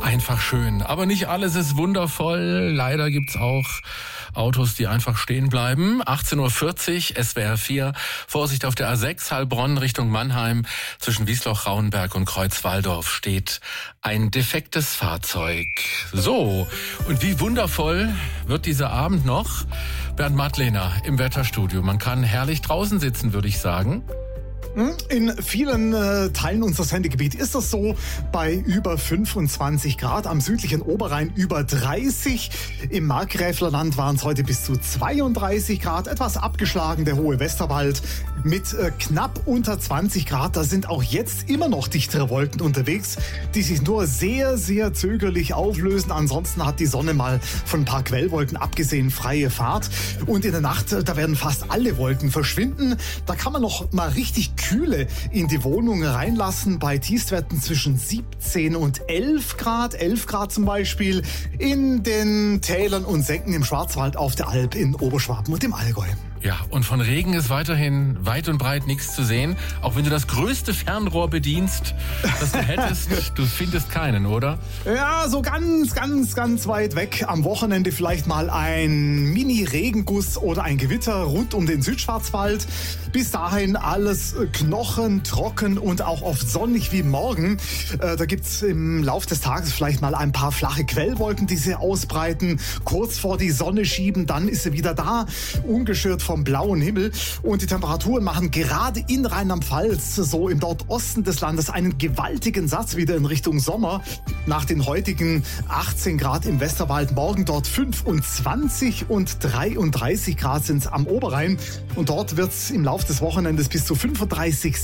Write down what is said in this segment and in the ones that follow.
Einfach schön. Aber nicht alles ist wundervoll. Leider gibt's auch Autos, die einfach stehen bleiben. 18.40 Uhr, SWR 4. Vorsicht auf der A6, Heilbronn Richtung Mannheim. Zwischen Wiesloch, Rauenberg und Kreuzwaldorf steht ein defektes Fahrzeug. So, und wie wundervoll wird dieser Abend noch? Bernd Mattlehner im Wetterstudio. Man kann herrlich draußen sitzen, würde ich sagen. In vielen Teilen unseres Sendegebiets ist das so, bei über 25 Grad, am südlichen Oberrhein über 30. Im Markgräflerland waren es heute bis zu 32 Grad, etwas abgeschlagen der hohe Westerwald mit knapp unter 20 Grad. Da sind auch jetzt immer noch dichtere Wolken unterwegs, die sich nur sehr, sehr zögerlich auflösen. Ansonsten hat die Sonne mal von ein paar Quellwolken abgesehen freie Fahrt. Und in der Nacht, da werden fast alle Wolken verschwinden. Da kann man noch mal richtig Kühle in die Wohnung reinlassen bei Tiefstwerten zwischen 17 und 11 Grad. 11 Grad zum Beispiel in den Tälern und Senken im Schwarzwald, auf der Alp, in Oberschwaben und im Allgäu. Ja, und von Regen ist weiterhin weit und breit nichts zu sehen. Auch wenn du das größte Fernrohr bedienst, das du hättest, du findest keinen, oder? Ja, so ganz weit weg. Am Wochenende vielleicht mal ein Mini-Regenguss oder ein Gewitter rund um den Südschwarzwald. Bis dahin alles knochentrocken und auch oft sonnig wie morgen. Da gibt's im Lauf des Tages vielleicht mal ein paar flache Quellwolken, die sich ausbreiten, kurz vor die Sonne schieben, dann ist sie wieder da, ungeschürt vom blauen Himmel. Und die Temperaturen machen gerade in Rheinland-Pfalz, so im Nordosten des Landes, einen gewaltigen Satz wieder in Richtung Sommer. Nach den heutigen 18 Grad im Westerwald, morgen dort 25 und 33 Grad sind's am Oberrhein. Und dort wird's im Laufe des Wochenendes bis zu 35,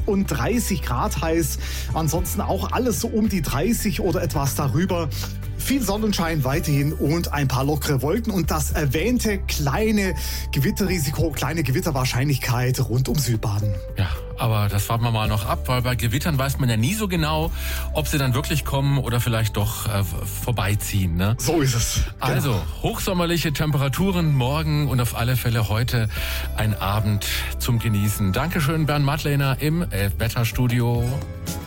36 Grad heiß. Ansonsten auch alles so um die 30 oder etwas darüber. Viel Sonnenschein weiterhin und ein paar lockere Wolken und das erwähnte kleine Gewitterrisiko, kleine Gewitterwahrscheinlichkeit rund um Südbaden. Ja, aber das warten wir mal noch ab, weil bei Gewittern weiß man ja nie so genau, ob sie dann wirklich kommen oder vielleicht doch vorbeiziehen. Ne? So ist es. Genau. Also, hochsommerliche Temperaturen morgen und auf alle Fälle heute ein Abend zum Genießen. Dankeschön, Bernd Mattlehner im Wetterstudio.